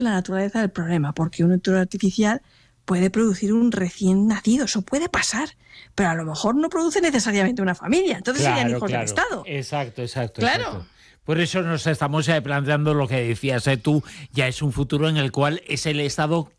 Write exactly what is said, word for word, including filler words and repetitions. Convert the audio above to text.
la naturaleza del problema, porque un útero artificial puede producir un recién nacido, eso puede pasar, pero a lo mejor no produce necesariamente una familia, entonces Claro, serían hijos claro. del Estado. Exacto, exacto, Claro. exacto. Por eso nos estamos eh, planteando lo que decías eh, tú, ya es un futuro en el cual es el Estado